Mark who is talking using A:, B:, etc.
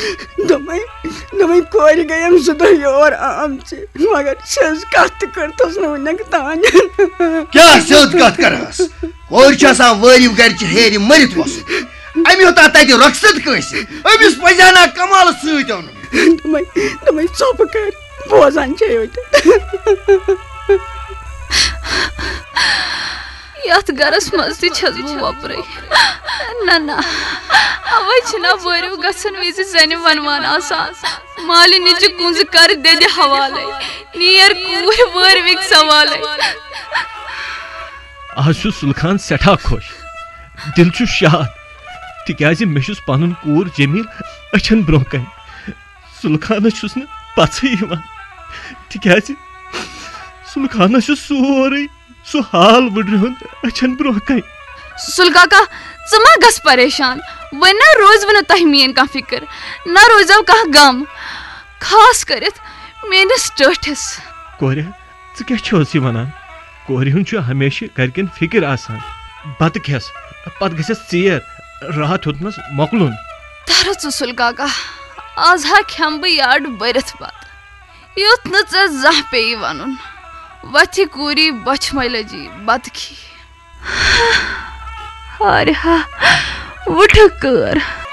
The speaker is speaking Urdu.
A: دمے کور گئی ام سہ دہ یور آمچ مگر سز کت کرتس ونک تان
B: کیا سیود کت کرس کور چھ آسان وٲرِو گرچ ہیرِ مرت وسن ام یوتان تتہ رخصت کٲنٛسہِ أمِس پزِ نا کمال سۭتۍ اونُن
A: دمے ژوٚپ کر بوزان چھ یوت
C: یتھ گرس مز تہ چھس بہ وپرے نہ اوے چھنا وٲرِو گژھن وز زنہِ ونوان آسان مالِنہِ چہِ کُنٛزٕ کر دِدِ حوالے نیر کوٗر وٲروِک سوالے
D: آز چھُ سُلخان سٮ۪ٹھاہ خۄش دل چھُ شاد تِکیازِ مےٚ چھُس پنُن کوٗر جمیٖل أچھن برونٛہہ کنہِ سُلخانس چھُس نہٕ پژھٕے یِوان تِکیازِ سُلخانس چھُ سورُے سُہ حال وٕڈرِہُن أچھن برونٛہہ کنہِ
C: سُل کاکا ژٕ ما گژھ پریشان وۄنۍ نہ روزوٕ نہٕ تۄہہِ میٲنۍ کانٛہہ فِکر نہ روزو کانٛہہ غم خاص کٔرِتھ میٲنِس ٹٲٹھِس
D: کورِ ژٕ کیٛاہ چھُس یہِ وَنان کورِ ہُنٛد چھُ ہمیشہٕ گرِکٮ۪ن فِکر آسان بتہٕ کھٮ۪س پتہٕ گژھٮ۪س ژیر راتھ ہیوٚتنس مۄکلُن
C: ترٕ ژٕ سُل کاکا آز ہا کھٮ۪مہٕ بہٕ یارٕ بٔرِتھ بتہٕ یُتھ نہٕ ژےٚ زانٛہہ پیٚیی ونُن وتھِ کوٗری بۄچھِ مے لجی بتہٕ کھی ہارِ ہا وٕٹھٕ کٲر